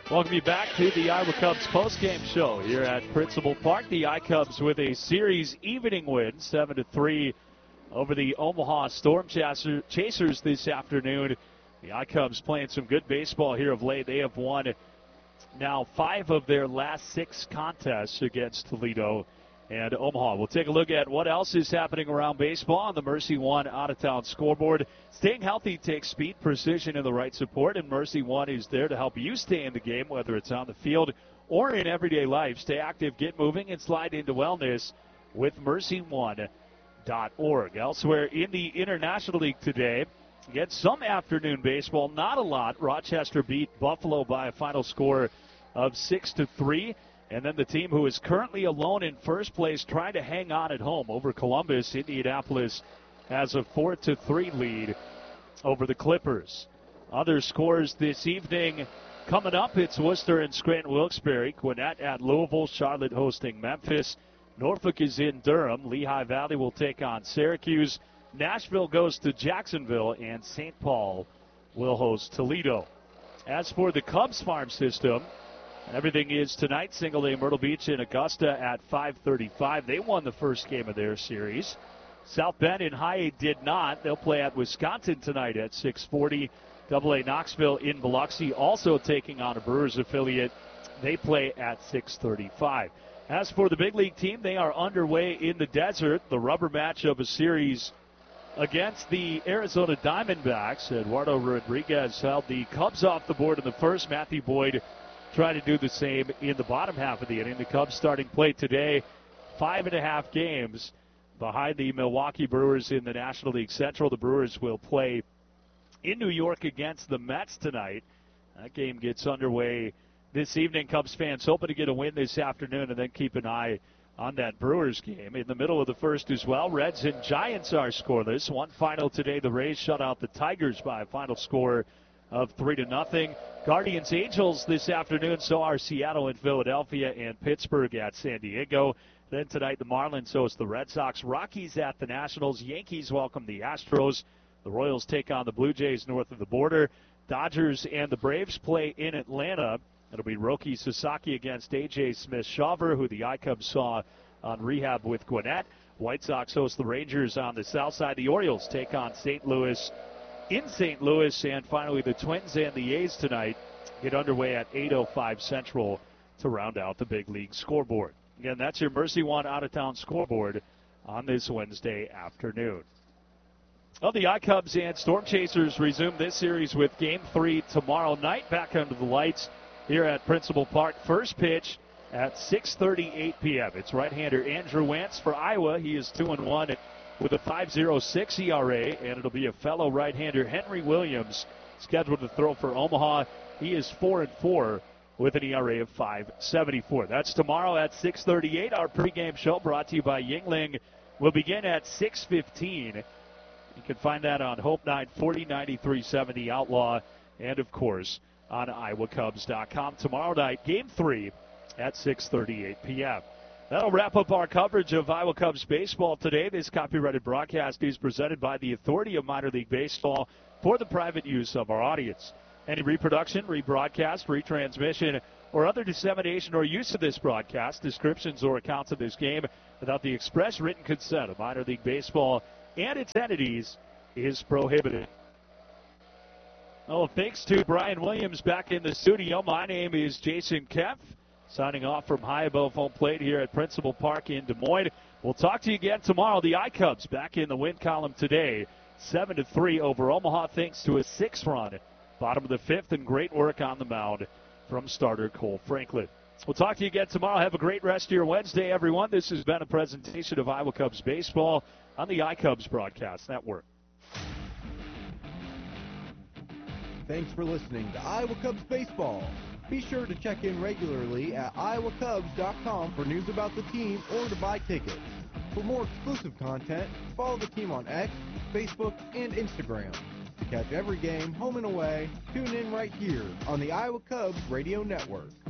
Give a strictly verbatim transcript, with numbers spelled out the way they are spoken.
Welcome you back to the Iowa Cubs postgame show here at Principal Park. The I-Cubs with a series evening win, seven to three over the Omaha Storm Chasers this afternoon. The I-Cubs playing some good baseball here of late. They have won now five of their last six contests against Toledo and Omaha. We'll take a look at what else is happening around baseball on the Mercy One out-of-town scoreboard. Staying healthy takes speed, precision, and the right support, and Mercy One is there to help you stay in the game, whether it's on the field or in everyday life. Stay active, get moving, and slide into wellness with mercy one dot org. Elsewhere in the International League today, get some afternoon baseball, not a lot. Rochester beat Buffalo by a final score of six to three. And then the team who is currently alone in first place trying to hang on at home over Columbus. Indianapolis has a four to three lead over the Clippers. Other scores this evening coming up, it's Worcester and Scranton-Wilkes-Barre. Gwinnett at Louisville. Charlotte hosting Memphis. Norfolk is in Durham. Lehigh Valley will take on Syracuse. Nashville goes to Jacksonville. And Saint Paul will host Toledo. As for the Cubs farm system, everything is tonight. Single A Myrtle Beach in Augusta at five thirty-five. They won the first game of their series. South Bend and High A did not. They'll play at Wisconsin tonight at six forty. Double A Knoxville in Biloxi also taking on a Brewers affiliate. They play at six thirty-five. As for the big league team, they are underway in the desert. The rubber match of a series against the Arizona Diamondbacks. Eduardo Rodriguez held the Cubs off the board in the first. Matthew Boyd trying to do the same in the bottom half of the inning. The Cubs starting play today, five and a half games behind the Milwaukee Brewers in the National League Central. The Brewers will play in New York against the Mets tonight. That game gets underway this evening. Cubs fans hoping to get a win this afternoon and then keep an eye on that Brewers game. In the middle of the first as well, Reds and Giants are scoreless. One final today, the Rays shut out the Tigers by a final score of three to nothing. Guardians Angels this afternoon, so are Seattle and Philadelphia and Pittsburgh at San Diego. Then tonight the Marlins host the Red Sox. Rockies at the Nationals. Yankees welcome the Astros. The Royals take on the Blue Jays north of the border. Dodgers and the Braves play in Atlanta. It'll be Roki Sasaki against A J Smith-Shawver, who the I-Cubs saw on rehab with Gwinnett. White Sox host the Rangers on the south side. The Orioles take on Saint Louis in Saint Louis. And finally, the Twins and the A's tonight get underway at eight oh five Central to round out the big league scoreboard. Again, that's your Mercy One out-of-town scoreboard on this Wednesday afternoon. Well, the I-Cubs and Storm Chasers resume this series with Game three tomorrow night. Back under the lights here at Principal Park. First pitch at six thirty-eight p.m. It's right-hander Andrew Wentz for Iowa. He is two and one with a five oh six E R A, and it'll be a fellow right-hander Henry Williams scheduled to throw for Omaha. He is four and four with an E R A of five seventy-four. That's tomorrow at six thirty-eight. Our pregame show brought to you by Yuengling will begin at six fifteen. You can find that on Hope nine forty, ninety-three seventy Outlaw, and of course on Iowa Cubs dot com. Tomorrow night, Game three at six thirty-eight p.m. That'll wrap up our coverage of Iowa Cubs baseball today. This copyrighted broadcast is presented by the Authority of Minor League Baseball for the private use of our audience. Any reproduction, rebroadcast, retransmission, or other dissemination or use of this broadcast, descriptions or accounts of this game without the express written consent of minor league baseball and its entities is prohibited. Well, thanks to Brian Williams back in the studio. My name is Jason Kempf, signing off from high above home plate here at Principal Park in Des Moines. We'll talk to you again tomorrow. The I-Cubs back in the win column today, seven to three over Omaha, thanks to a six-run bottom of the fifth, and great work on the mound from starter Cole Franklin. We'll talk to you again tomorrow. Have a great rest of your Wednesday, everyone. This has been a presentation of Iowa Cubs baseball on the I-Cubs Broadcast Network. Thanks for listening to Iowa Cubs baseball. Be sure to check in regularly at iowa cubs dot com for news about the team or to buy tickets. For more exclusive content, follow the team on X, Facebook, and Instagram. To catch every game, home and away, tune in right here on the Iowa Cubs Radio Network.